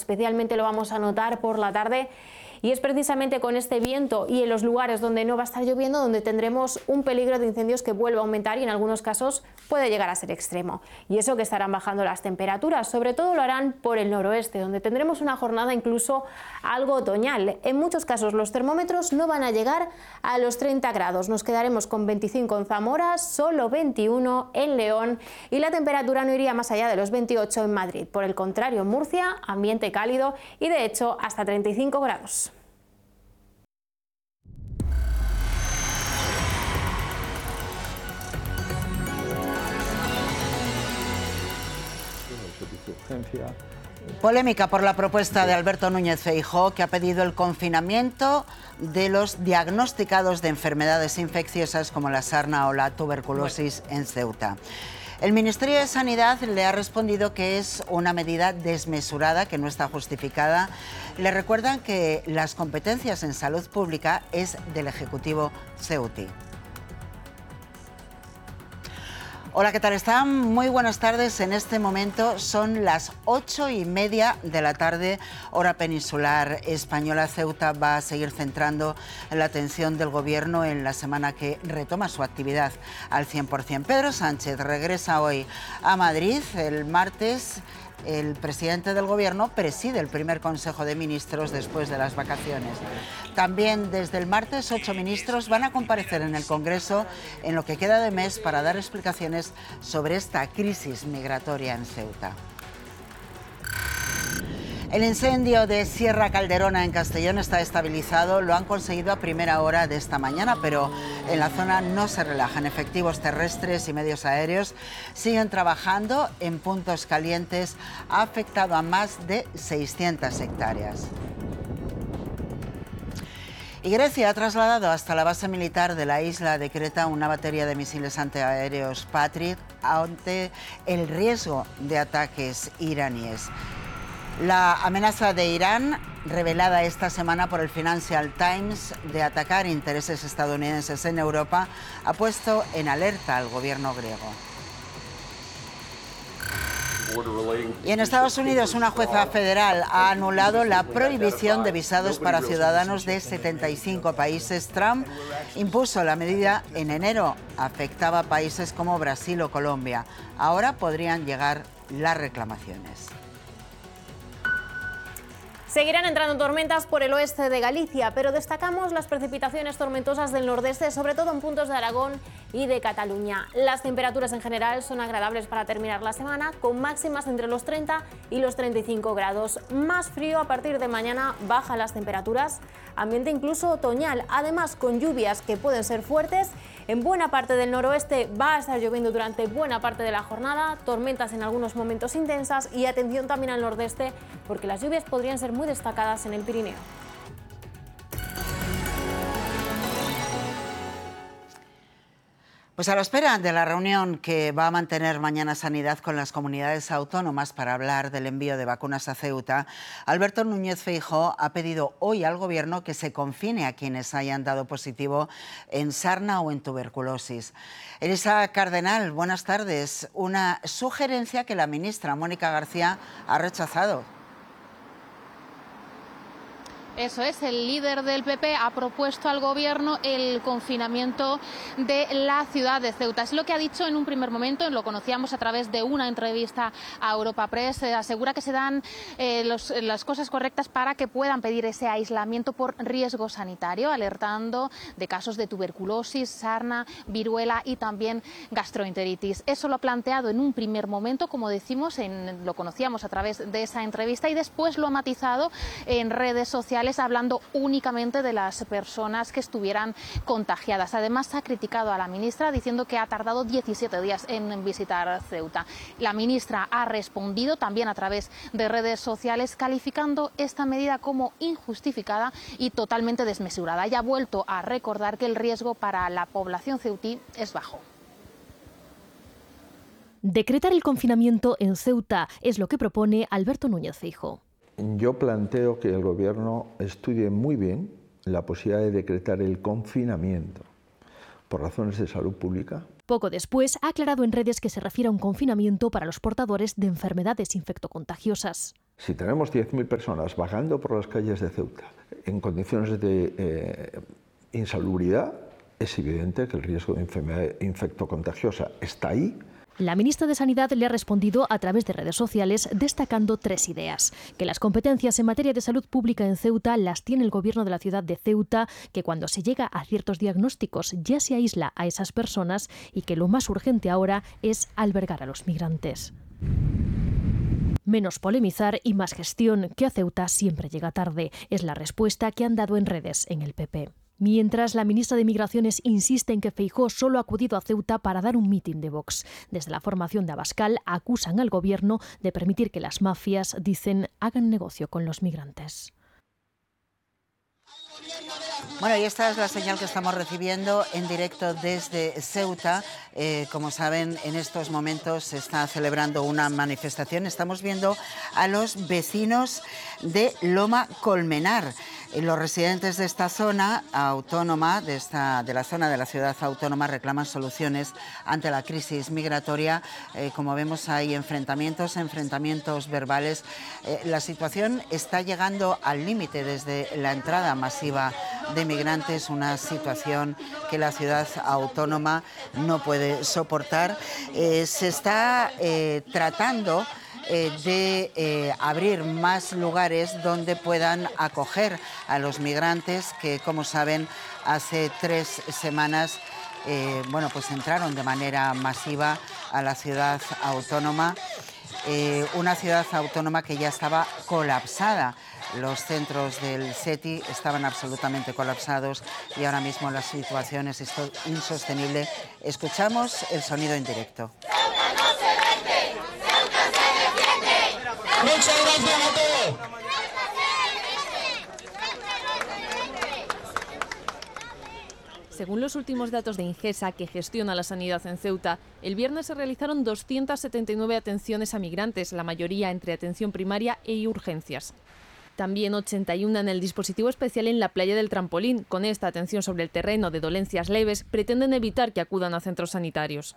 especialmente lo vamos a notar por la tarde. Y es precisamente con este viento y en los lugares donde no va a estar lloviendo donde tendremos un peligro de incendios que vuelve a aumentar y en algunos casos puede llegar a ser extremo. Y eso que estarán bajando las temperaturas, sobre todo lo harán por el noroeste, donde tendremos una jornada incluso algo otoñal. En muchos casos los termómetros no van a llegar a los 30 grados. Nos quedaremos con 25 en Zamora, solo 21 en León y la temperatura no iría más allá de los 28 en Madrid. Por el contrario, en Murcia, ambiente cálido y de hecho hasta 35 grados. Polémica por la propuesta de Alberto Núñez Feijóo, que ha pedido el confinamiento de los diagnosticados de enfermedades infecciosas como la sarna o la tuberculosis en Ceuta. El Ministerio de Sanidad le ha respondido que es una medida desmesurada, que no está justificada. Le recuerdan que las competencias en salud pública es del Ejecutivo ceutí. Hola, ¿qué tal están? Muy buenas tardes. En este momento son las 8:30 de la tarde, hora peninsular española. Ceuta va a seguir centrando la atención del Gobierno en la semana que retoma su actividad al 100%. Pedro Sánchez regresa hoy a Madrid. El martes el presidente del Gobierno preside el primer Consejo de Ministros después de las vacaciones. También desde el martes 8 ministros van a comparecer en el Congreso en lo que queda de mes para dar explicaciones sobre esta crisis migratoria en Ceuta. El incendio de Sierra Calderona en Castellón está estabilizado, lo han conseguido a primera hora de esta mañana, pero en la zona no se relajan. Efectivos terrestres y medios aéreos siguen trabajando en puntos calientes. Ha afectado a más de 600 hectáreas. Y Grecia ha trasladado hasta la base militar de la isla de Creta una batería de misiles antiaéreos Patriot ante el riesgo de ataques iraníes. La amenaza de Irán, revelada esta semana por el Financial Times, de atacar intereses estadounidenses en Europa, ha puesto en alerta al gobierno griego. Y en Estados Unidos, una jueza federal ha anulado la prohibición de visados para ciudadanos de 75 países. Trump impuso la medida en enero. Afectaba a países como Brasil o Colombia. Ahora podrían llegar las reclamaciones. Seguirán entrando tormentas por el oeste de Galicia, pero destacamos las precipitaciones tormentosas del nordeste, sobre todo en puntos de Aragón y de Cataluña. Las temperaturas en general son agradables para terminar la semana, con máximas entre los 30 y los 35 grados. Más frío a partir de mañana, bajan las temperaturas, ambiente incluso otoñal, además con lluvias que pueden ser fuertes. En buena parte del noroeste va a estar lloviendo durante buena parte de la jornada, tormentas en algunos momentos intensas y atención también al nordeste, porque las lluvias podrían ser muy destacadas en el Pirineo. Pues a la espera de la reunión que va a mantener mañana Sanidad con las comunidades autónomas para hablar del envío de vacunas a Ceuta, Alberto Núñez Feijóo ha pedido hoy al Gobierno que se confine a quienes hayan dado positivo en sarna o en tuberculosis. Elisa Cardenal, buenas tardes. Una sugerencia que la ministra Mónica García ha rechazado. Eso es, el líder del PP ha propuesto al Gobierno el confinamiento de la ciudad de Ceuta. Es lo que ha dicho en un primer momento, lo conocíamos a través de una entrevista a Europa Press. Asegura que se dan las cosas correctas para que puedan pedir ese aislamiento por riesgo sanitario, alertando de casos de tuberculosis, sarna, viruela y también gastroenteritis. Eso lo ha planteado en un primer momento, como decimos, lo conocíamos a través de esa entrevista y después lo ha matizado en redes sociales, hablando únicamente de las personas que estuvieran contagiadas. Además, ha criticado a la ministra diciendo que ha tardado 17 días en visitar Ceuta. La ministra ha respondido también a través de redes sociales, calificando esta medida como injustificada y totalmente desmesurada. Y ha vuelto a recordar que el riesgo para la población ceutí es bajo. Decretar el confinamiento en Ceuta es lo que propone Alberto Núñez Feijóo. Yo planteo que el Gobierno estudie muy bien la posibilidad de decretar el confinamiento por razones de salud pública. Poco después ha aclarado en redes que se refiere a un confinamiento para los portadores de enfermedades infectocontagiosas. Si tenemos 10.000 personas vagando por las calles de Ceuta en condiciones de insalubridad, es evidente que el riesgo de enfermedad infectocontagiosa está ahí. La ministra de Sanidad le ha respondido a través de redes sociales destacando 3 ideas. Que las competencias en materia de salud pública en Ceuta las tiene el gobierno de la ciudad de Ceuta, que cuando se llega a ciertos diagnósticos ya se aísla a esas personas y que lo más urgente ahora es albergar a los migrantes. Menos polemizar y más gestión, que a Ceuta siempre llega tarde. Es la respuesta que han dado en redes en el PP. Mientras, la ministra de Migraciones insiste en que Feijóo solo ha acudido a Ceuta para dar un mitin de Vox. Desde la formación de Abascal acusan al gobierno de permitir que las mafias, dicen, hagan negocio con los migrantes. Bueno, y esta es la señal que estamos recibiendo en directo desde Ceuta. Como saben, en estos momentos se está celebrando una manifestación. Estamos viendo a los vecinos de Loma Colmenar. Los residentes de esta zona autónoma, de la zona de la ciudad autónoma, reclaman soluciones ante la crisis migratoria. Como vemos, hay enfrentamientos verbales. La situación está llegando al límite desde la entrada masiva de migrantes, una situación que la ciudad autónoma no puede soportar. Se está tratando de abrir más lugares donde puedan acoger a los migrantes que, como saben, hace 3 semanas pues entraron de manera masiva a la ciudad autónoma, una ciudad autónoma que ya estaba colapsada. Los centros del SETI estaban absolutamente colapsados y ahora mismo la situación es insostenible. Escuchamos el sonido en directo. Muchas gracias a todos. Según los últimos datos de Ingesa, que gestiona la sanidad en Ceuta, el viernes se realizaron 279 atenciones a migrantes, la mayoría entre atención primaria e urgencias. También 81 en el dispositivo especial en la playa del Trampolín. Con esta atención sobre el terreno de dolencias leves, pretenden evitar que acudan a centros sanitarios.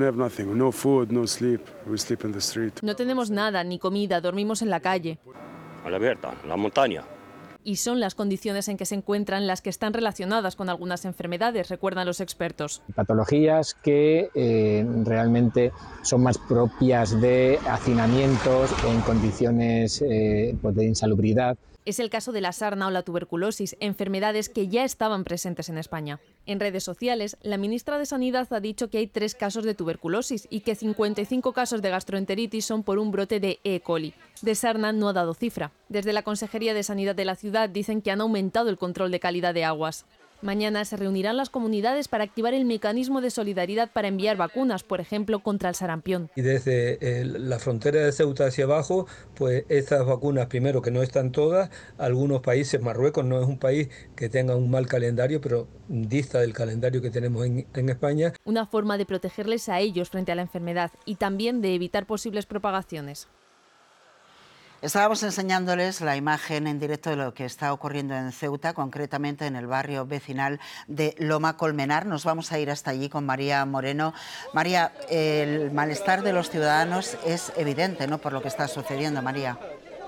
No tenemos nada, ni comida, dormimos en la calle. A la abierta, en la montaña. Y son las condiciones en que se encuentran las que están relacionadas con algunas enfermedades, recuerdan los expertos. Patologías que realmente son más propias de hacinamientos en condiciones de insalubridad. Es el caso de la sarna o la tuberculosis, enfermedades que ya estaban presentes en España. En redes sociales, la ministra de Sanidad ha dicho que hay 3 casos de tuberculosis y que 55 casos de gastroenteritis son por un brote de E. coli. De sarna no ha dado cifra. Desde la Consejería de Sanidad de la ciudad dicen que han aumentado el control de calidad de aguas. Mañana se reunirán las comunidades para activar el mecanismo de solidaridad para enviar vacunas, por ejemplo, contra el sarampión. Y desde la frontera de Ceuta hacia abajo, pues estas vacunas, primero que no están todas, algunos países, Marruecos no es un país que tenga un mal calendario, pero dista del calendario que tenemos en España. Una forma de protegerles a ellos frente a la enfermedad y también de evitar posibles propagaciones. Estábamos enseñándoles la imagen en directo de lo que está ocurriendo en Ceuta, concretamente en el barrio vecinal de Loma Colmenar. Nos vamos a ir hasta allí con María Moreno. María, el malestar de los ciudadanos es evidente, ¿no?, por lo que está sucediendo, María.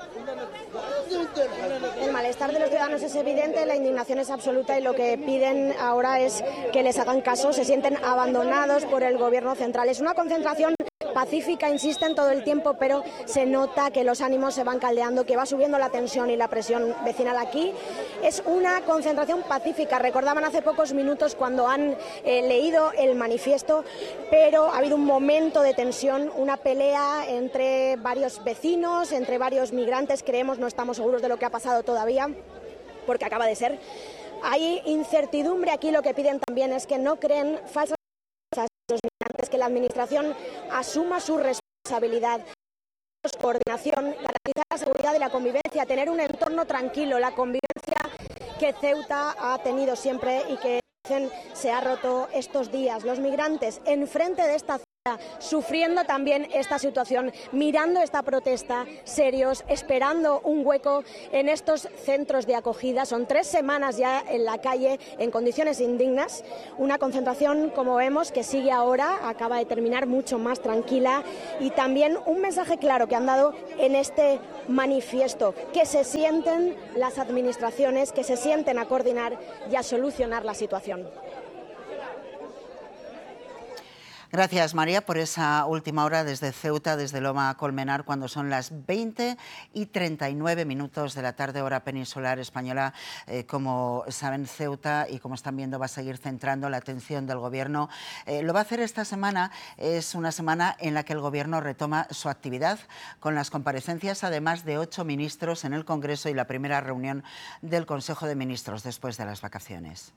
El malestar de los ciudadanos es evidente, la indignación es absoluta y lo que piden ahora es que les hagan caso. Se sienten abandonados por el gobierno central. Es una concentración pacífica, insisten todo el tiempo, pero se nota que los ánimos se van caldeando, que va subiendo la tensión y la presión vecinal aquí. Es una concentración pacífica. Recordaban hace pocos minutos cuando han leído el manifiesto, pero ha habido un momento de tensión, una pelea entre varios vecinos, entre varios migrantes. Creemos, no estamos seguros de lo que ha pasado todavía, porque acaba de ser. Hay incertidumbre aquí. Lo que piden también es que no creen falsas los migrantes, que la administración asuma su responsabilidad, coordinación, garantizar la seguridad y la convivencia, tener un entorno tranquilo, la convivencia que Ceuta ha tenido siempre y que se ha roto estos días. Los migrantes enfrente de esta sufriendo también esta situación, mirando esta protesta, serios, esperando un hueco en estos centros de acogida. Son 3 semanas ya en la calle en condiciones indignas, una concentración, como vemos, que sigue ahora, acaba de terminar, mucho más tranquila, y también un mensaje claro que han dado en este manifiesto, que se sienten las administraciones, que se sienten a coordinar y a solucionar la situación. Gracias, María, por esa última hora desde Ceuta, desde Loma Colmenar, cuando son las 20:39 de la tarde, hora peninsular española. Como saben, Ceuta, y como están viendo, va a seguir centrando la atención del Gobierno. Lo va a hacer esta semana. Es una semana en la que el Gobierno retoma su actividad con las comparecencias, además de 8 ministros en el Congreso y la primera reunión del Consejo de Ministros después de las vacaciones.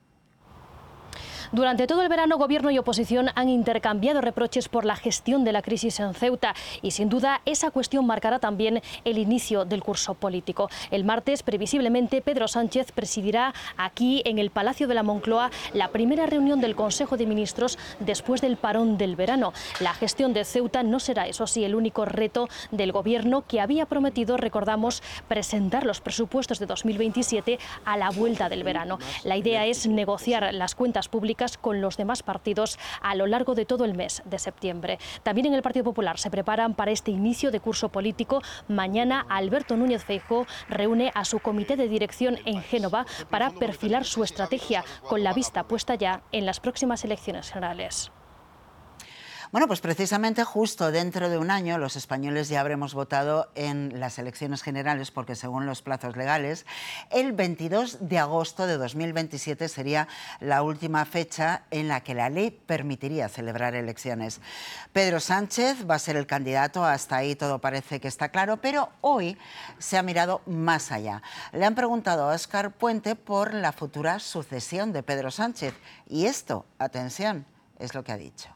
Durante todo el verano, Gobierno y oposición han intercambiado reproches por la gestión de la crisis en Ceuta y, sin duda, esa cuestión marcará también el inicio del curso político. El martes, previsiblemente, Pedro Sánchez presidirá aquí, en el Palacio de la Moncloa, la primera reunión del Consejo de Ministros después del parón del verano. La gestión de Ceuta no será, eso sí, el único reto del Gobierno, que había prometido, recordamos, presentar los presupuestos de 2027 a la vuelta del verano. La idea es negociar las cuentas públicas con los demás partidos a lo largo de todo el mes de septiembre. También en el Partido Popular se preparan para este inicio de curso político. Mañana Alberto Núñez Feijóo reúne a su comité de dirección en Génova para perfilar su estrategia, con la vista puesta ya en las próximas elecciones generales. Bueno, pues precisamente justo dentro de un año los españoles ya habremos votado en las elecciones generales, porque según los plazos legales, el 22 de agosto de 2027 sería la última fecha en la que la ley permitiría celebrar elecciones. Pedro Sánchez va a ser el candidato, hasta ahí todo parece que está claro, pero hoy se ha mirado más allá. Le han preguntado a Óscar Puente por la futura sucesión de Pedro Sánchez y esto, atención, es lo que ha dicho.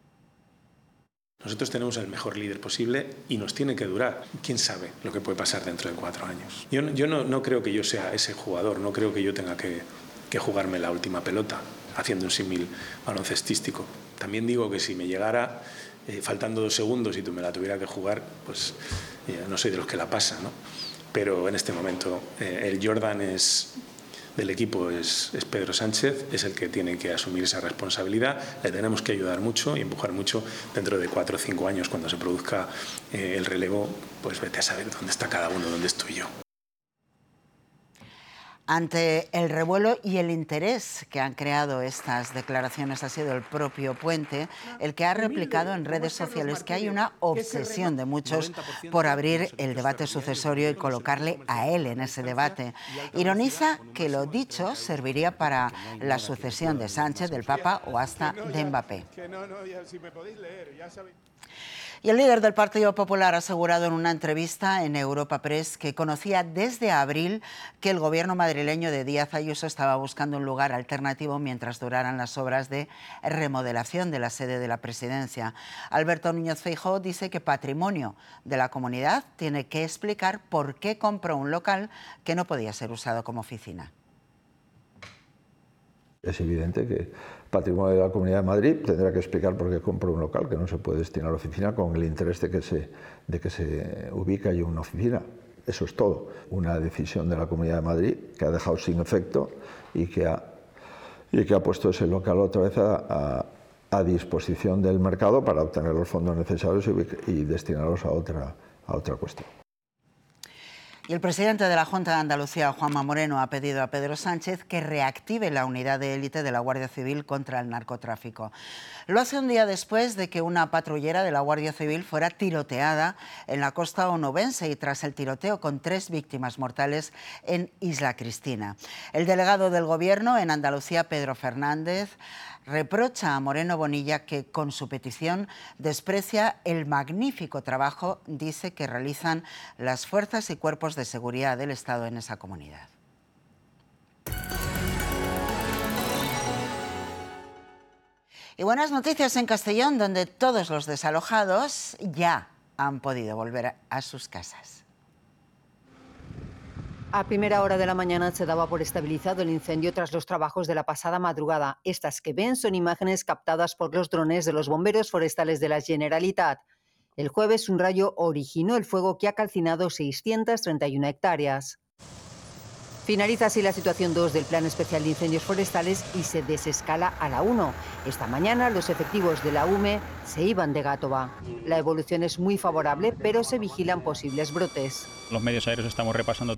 Nosotros tenemos el mejor líder posible y nos tiene que durar. ¿Quién sabe lo que puede pasar dentro de 4 años? Yo no creo que yo sea ese jugador, no creo que yo tenga que jugarme la última pelota, haciendo un símil baloncestístico. También digo que si me llegara faltando 2 segundos y tú me la tuviera que jugar, pues no soy de los que la pasa, ¿no? Pero en este momento el Jordan del equipo es Pedro Sánchez, es el que tiene que asumir esa responsabilidad. Le tenemos que ayudar mucho y empujar mucho. Dentro de 4 o 5 años, cuando se produzca el relevo, pues vete a saber dónde está cada uno, dónde estoy yo. Ante el revuelo y el interés que han creado estas declaraciones, ha sido el propio Puente el que ha replicado en redes sociales que hay una obsesión de muchos por abrir el debate sucesorio y colocarle a él en ese debate. Ironiza que lo dicho serviría para la sucesión de Sánchez, del Papa o hasta de Mbappé. Y el líder del Partido Popular ha asegurado en una entrevista en Europa Press que conocía desde abril que el gobierno madrileño de Díaz Ayuso estaba buscando un lugar alternativo mientras duraran las obras de remodelación de la sede de la presidencia. Alberto Núñez Feijóo dice que Patrimonio de la Comunidad tiene que explicar por qué compró un local que no podía ser usado como oficina. Es evidente que Patrimonio de la Comunidad de Madrid tendrá que explicar por qué compró un local que no se puede destinar a la oficina con el interés de que se ubique allí una oficina. Eso es todo. Una decisión de la Comunidad de Madrid que ha dejado sin efecto y que ha puesto ese local otra vez a disposición del mercado para obtener los fondos necesarios y destinarlos a otra cuestión. Y el presidente de la Junta de Andalucía, Juanma Moreno, ha pedido a Pedro Sánchez que reactive la unidad de élite de la Guardia Civil contra el narcotráfico. Lo hace un día después de que una patrullera de la Guardia Civil fuera tiroteada en la costa onubense y tras el tiroteo con 3 víctimas mortales en Isla Cristina. El delegado del Gobierno en Andalucía, Pedro Fernández, reprocha a Moreno Bonilla que con su petición desprecia el magnífico trabajo, dice, que realizan las fuerzas y cuerpos de seguridad del Estado en esa comunidad. Y buenas noticias en Castellón, donde todos los desalojados ya han podido volver a sus casas. A primera hora de la mañana se daba por estabilizado el incendio tras los trabajos de la pasada madrugada. Estas que ven son imágenes captadas por los drones de los bomberos forestales de la Generalitat. El jueves un rayo originó el fuego que ha calcinado 631 hectáreas. Finaliza así la situación 2 del Plan Especial de Incendios Forestales y se desescala a la 1. Esta mañana los efectivos de la UME se iban de Gàtova. La evolución es muy favorable, pero se vigilan posibles brotes. Los medios aéreos estamos repasando